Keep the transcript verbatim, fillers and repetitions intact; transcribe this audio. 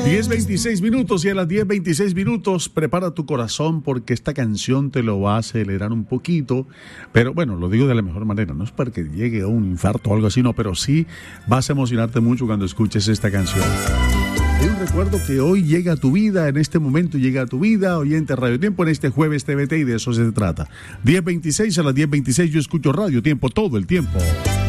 diez veintiséis minutos y a las diez veintiséis minutos prepara tu corazón porque esta canción te lo va a acelerar un poquito, pero bueno, lo digo de la mejor manera, no es para que llegue a un infarto o algo así, no, pero sí vas a emocionarte mucho cuando escuches esta canción. Hay un recuerdo que hoy llega a tu vida, en este momento llega a tu vida, oyente Radio Tiempo, en este jueves T V T y de eso se trata. diez veintiséis a las diez veintiséis yo escucho Radio Tiempo todo el tiempo.